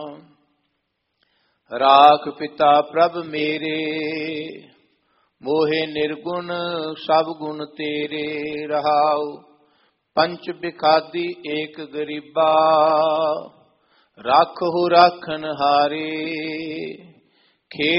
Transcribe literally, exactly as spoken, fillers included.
ਰਾਖ ਪਿਤਾ ਪ੍ਰਭ ਮੇਰੇ, ਮੋਹਿ ਨਿਰਗੁਣ ਸਭ ਗੁਣ ਤੇਰੇ। ਰਹਾਉ ਪੰਚ ਬਿਖਾਦੀ ਏਕ ਗਰੀਬਾ, ਰਾਖਹੁ ਰਾਖਨ ਹਾਰੇ।